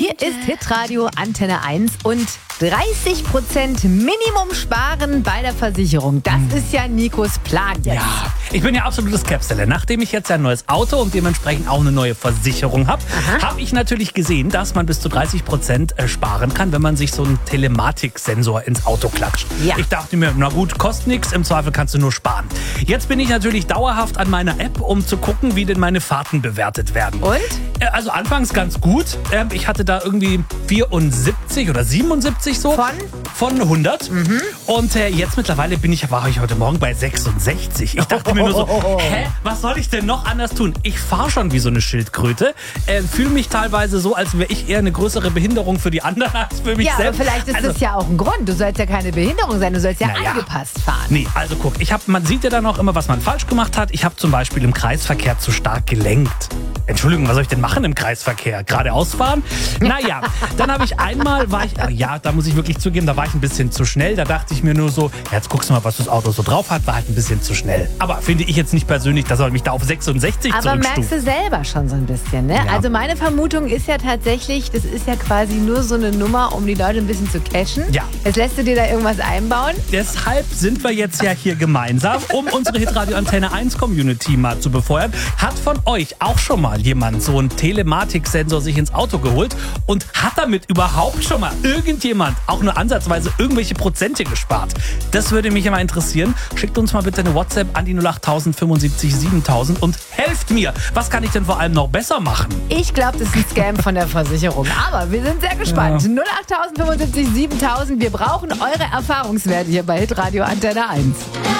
Hier ist Hitradio Antenne 1 und 30% Minimum sparen bei der Versicherung. Das ist ja Nikos Plan jetzt. Ja, ich bin ja absolutes Capseller. Nachdem ich jetzt ja ein neues Auto und dementsprechend auch eine neue Versicherung habe, habe ich natürlich gesehen, dass man bis zu 30% sparen kann, wenn man sich so einen Telematiksensor ins Auto klatscht. Ja. Ich dachte mir, na gut, kostet nichts, im Zweifel kannst du nur sparen. Jetzt bin ich natürlich dauerhaft an meiner App, um zu gucken, wie denn meine Fahrten bewertet werden. Und? Also anfangs ganz gut. Ich hatte da irgendwie 74 oder 77 so. Von 100. Und jetzt mittlerweile war ich heute Morgen bei 66. Ich dachte mir nur so, was soll ich denn noch anders tun? Ich fahre schon wie so eine Schildkröte. Fühle mich teilweise so, als wäre ich eher eine größere Behinderung für die anderen als für mich selbst. Aber vielleicht ist das ja auch ein Grund. Du sollst ja keine Behinderung sein, du sollst ja Naja. angepasst fahren. Nee, also guck, man sieht ja dann auch immer, was man falsch gemacht hat. Ich habe zum Beispiel im Kreisverkehr zu stark gelenkt. Entschuldigung, was soll ich denn machen im Kreisverkehr? Geradeaus fahren? Naja, dann habe ich da muss ich wirklich zugeben, da war ich ein bisschen zu schnell. Da dachte ich mir nur so, jetzt guckst du mal, was das Auto so drauf hat, war halt ein bisschen zu schnell. Aber finde ich jetzt nicht persönlich, da soll mich da auf 66 Aber zurückstufen. merkst du selber schon so ein bisschen, ne? Ja. Also meine Vermutung ist ja tatsächlich, das ist ja quasi nur so eine Nummer, um die Leute ein bisschen zu cashen. Ja. Jetzt lässt du dir da irgendwas einbauen. Deshalb sind wir jetzt ja hier gemeinsam, um unsere Hitradio Antenne 1 Community mal zu befeuern. Hat von euch auch schon mal jemand so einen Telematiksensor sich ins Auto geholt und hat damit überhaupt schon mal irgendjemand auch nur ansatzweise irgendwelche Prozente gespart? Das würde mich immer interessieren. Schickt uns mal bitte eine WhatsApp an die 08000 75 7000 und helft mir. Was kann ich denn vor allem noch besser machen? Ich glaube, das ist ein Scam von der Versicherung. Aber wir sind sehr gespannt. 08000 75 7000. Wir brauchen eure Erfahrungswerte hier bei Hitradio Antenne 1.